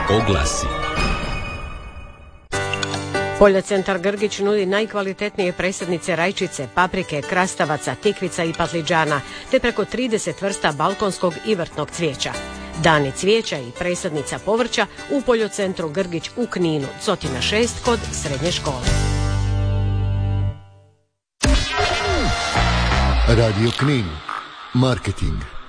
Oglasi. Poljocentar Grgić nudi najkvalitetnije presadnice rajčice, paprike, krastavaca, tikvica i patliđana, te preko 30 vrsta balkonskog i vrtnog cvijeća. Dani cvijeća i presadnica povrća u Poljocentru Grgić u Kninu, Cotina 6 kod srednje škole. Radio Knin. Marketing.